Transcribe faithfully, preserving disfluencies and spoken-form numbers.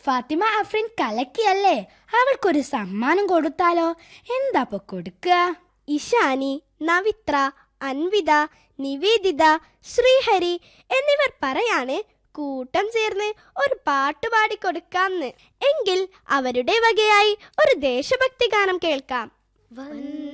ഫാത്തിമ അഫ്രീൻ കലക്കിയല്ലേ, അവൾക്കൊരു സമ്മാനം കൊടുത്താലോ? എന്താപ്പൊ കൊടുക്കുക? ഇഷാനി, നവിത്ര, അൻവിത, നിവേദിത, ശ്രീഹരി എന്നിവർ പറയാണ് കൂട്ടം ചേർന്ന് ഒരു പാട്ടുപാടി കൊടുക്കാന്ന്. എങ്കിൽ അവരുടെ വകയായി ഒരു ദേശഭക്തി ഗാനം കേൾക്കാം.